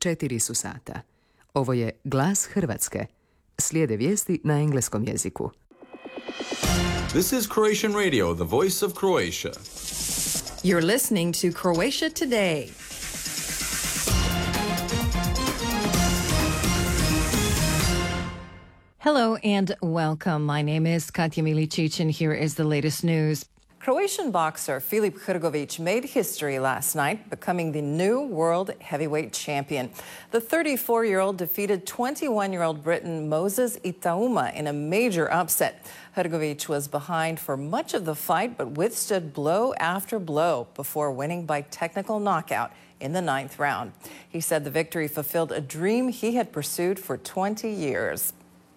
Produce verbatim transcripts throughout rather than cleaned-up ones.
četiri su sata. Ovo je Glas Hrvatske. Slijede vijesti na engleskom jeziku. This is Croatian Radio, the voice of Croatia. You're listening to Croatia Today. Hello and welcome. My name is Katja Milicic and here is the latest news. Croatian boxer Filip Hrgović made history last night, becoming the new world heavyweight champion. The thirty-four-year-old defeated twenty-one-year-old Briton Moses Itauma in a major upset. Hrgović was behind for much of the fight, but withstood blow after blow before winning by technical knockout in the ninth round. He said the victory fulfilled a dream he had pursued for twenty years.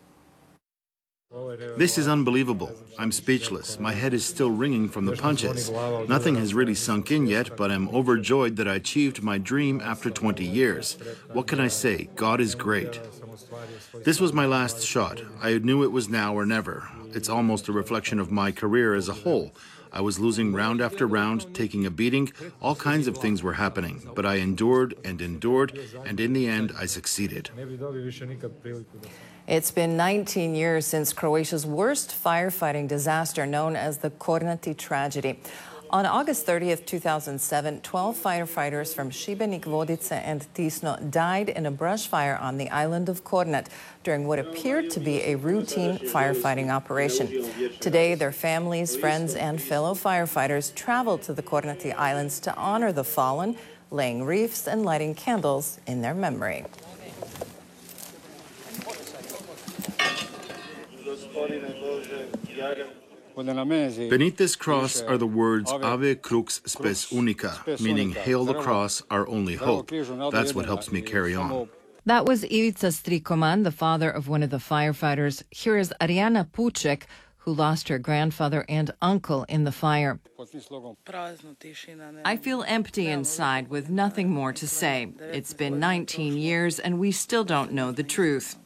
This is unbelievable. I'm speechless. My head is still ringing from the punches. Nothing has really sunk in yet, but I'm overjoyed that I achieved my dream after twenty years. What can I say? God is great. This was my last shot. I knew it was now or never. It's almost a reflection of my career as a whole. I was losing round after round, taking a beating. All kinds of things were happening, but I endured and endured, and in the end, I succeeded. It's been nineteen years since Croatia's worst firefighting disaster, known as the Kornati tragedy. On August thirtieth, two thousand seven, twelve firefighters from Šibenik, Vodice and Tisno died in a brush fire on the island of Kornat during what appeared to be a routine firefighting operation. Today, their families, friends, and fellow firefighters traveled to the Kornati Islands to honor the fallen, laying wreaths and lighting candles in their memory. Beneath this cross are the words Ave Crux Spes Unica, meaning Hail the Cross, our only hope. That's what helps me carry on. That was Ivica Strikoman, the father of one of the firefighters. Here is Ariana Puček, who lost her grandfather and uncle in the fire. I feel empty inside with nothing more to say. It's been nineteen years and we still don't know the truth.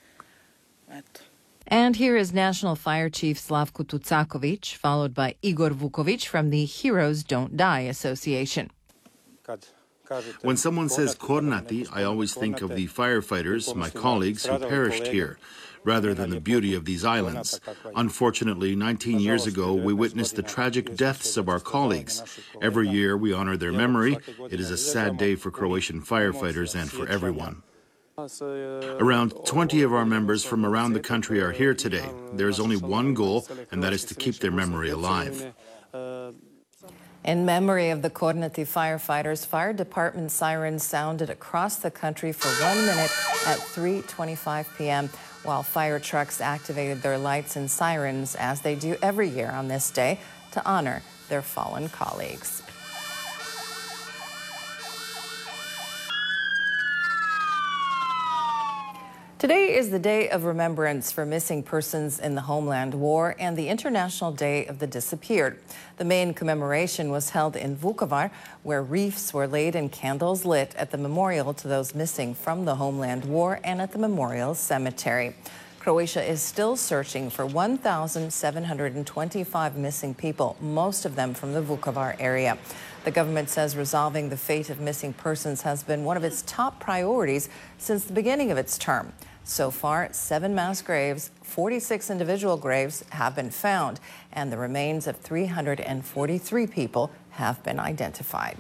And here is National Fire Chief Slavko Tucakovic, followed by Igor Vukovic from the Heroes Don't Die Association. When someone says Kornati, I always think of the firefighters, my colleagues, who perished here, rather than the beauty of these islands. Unfortunately, nineteen years ago, we witnessed the tragic deaths of our colleagues. Every year, we honor their memory. It is a sad day for Croatian firefighters and for everyone. Around twenty of our members from around the country are here today. There is only one goal, and that is to keep their memory alive. In memory of the Kornati firefighters, fire department sirens sounded across the country for one minute at three twenty-five p m, while fire trucks activated their lights and sirens, as they do every year on this day, to honor their fallen colleagues. Today is the Day of Remembrance for Missing Persons in the Homeland War and the International Day of the Disappeared. The main commemoration was held in Vukovar, where wreaths were laid and candles lit at the memorial to those missing from the Homeland War and at the Memorial Cemetery. Croatia is still searching for one thousand seven hundred twenty-five missing people, most of them from the Vukovar area. The government says resolving the fate of missing persons has been one of its top priorities since the beginning of its term. So far, seven mass graves, forty-six individual graves have been found, and the remains of three hundred forty-three people have been identified.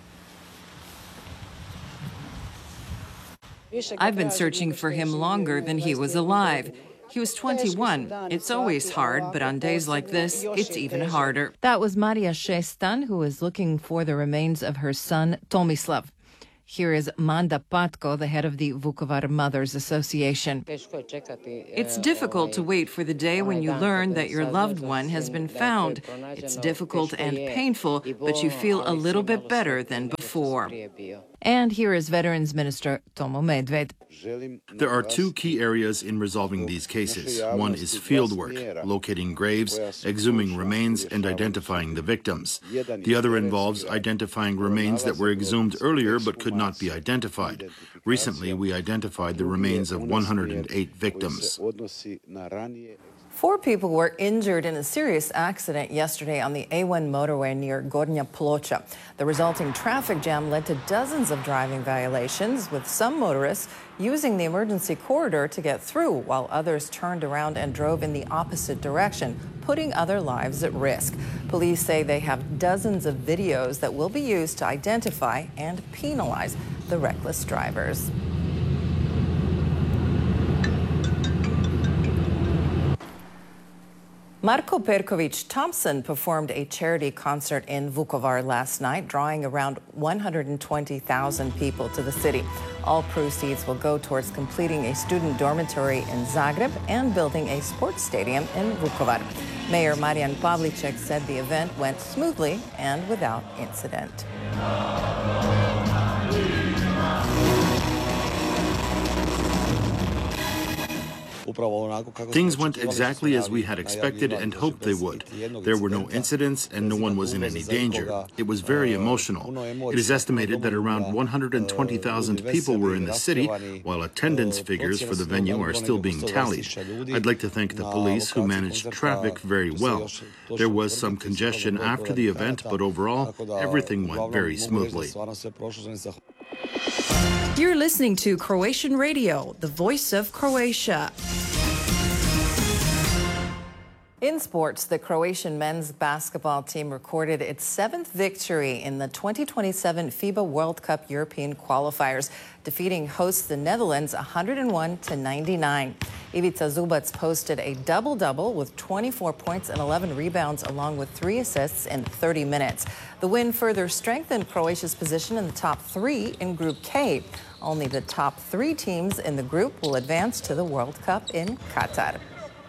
I've been searching for him longer than he was alive. He was twenty-one. It's always hard, but on days like this, it's even harder. That was Maria Šestan, who is looking for the remains of her son, Tomislav. Here is Manda Patko, the head of the Vukovar Mothers Association. It's difficult to wait for the day when you learn that your loved one has been found. It's difficult and painful, but you feel a little bit better than before. And here is Veterans Minister Tomo Medved. There are two key areas in resolving these cases. One is fieldwork, locating graves, exhuming remains, and identifying the victims. The other involves identifying remains that were exhumed earlier but could not be identified. Recently, we identified the remains of one hundred eight victims. Four people were injured in a serious accident yesterday on the A one motorway near Gornja Plocha. The resulting traffic jam led to dozens of driving violations, with some motorists using the emergency corridor to get through, while others turned around and drove in the opposite direction, putting other lives at risk. Police say they have dozens of videos that will be used to identify and penalize the reckless drivers. Marko Perkovic Thompson performed a charity concert in Vukovar last night, drawing around one hundred twenty thousand people to the city. All proceeds will go towards completing a student dormitory in Zagreb and building a sports stadium in Vukovar. Mayor Marijan Pavlicek said the event went smoothly and without incident. Things went exactly as we had expected and hoped they would. There were no incidents and no one was in any danger. It was very emotional. It is estimated that around one hundred twenty thousand people were in the city, while attendance figures for the venue are still being tallied. I'd like to thank the police, who managed traffic very well. There was some congestion after the event, but overall, everything went very smoothly. You're listening to Croatian Radio, the voice of Croatia. In sports, the Croatian men's basketball team recorded its seventh victory in the twenty twenty-seven FIBA World Cup European qualifiers, defeating hosts the Netherlands one hundred one to ninety-nine. Ivica Zubac posted a double-double with twenty-four points and eleven rebounds, along with three assists in thirty minutes. The win further strengthened Croatia's position in the top three in Group K. Only the top three teams in the group will advance to the World Cup in Qatar.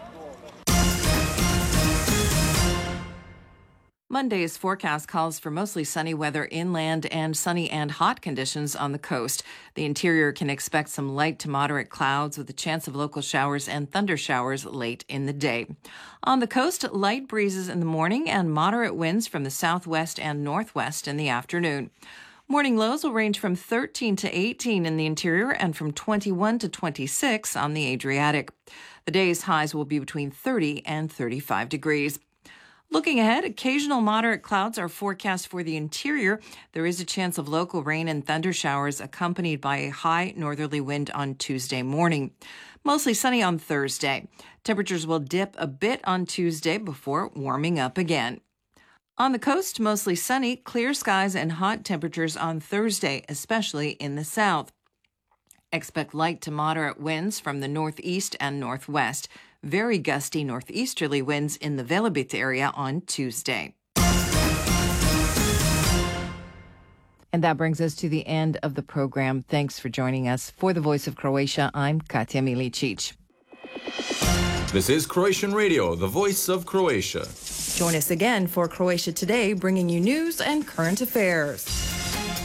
Monday's forecast calls for mostly sunny weather inland and sunny and hot conditions on the coast. The interior can expect some light to moderate clouds with a chance of local showers and thunder showers late in the day. On the coast, light breezes in the morning and moderate winds from the southwest and northwest in the afternoon. Morning lows will range from thirteen to eighteen in the interior and from twenty-one to twenty-six on the Adriatic. The day's highs will be between thirty and thirty-five degrees. Looking ahead, occasional moderate clouds are forecast for the interior. There is a chance of local rain and thunder showers accompanied by a high northerly wind on Tuesday morning. Mostly sunny on Thursday. Temperatures will dip a bit on Tuesday before warming up again. On the coast, mostly sunny, clear skies and hot temperatures on Thursday, especially in the south. Expect light to moderate winds from the northeast and northwest. Very gusty northeasterly winds in the Velebit area on Tuesday. And that brings us to the end of the program. Thanks for joining us. For the Voice of Croatia, I'm Katja Milicic. This is Croatian Radio, the voice of Croatia. Join us again for Croatia Today, bringing you news and current affairs.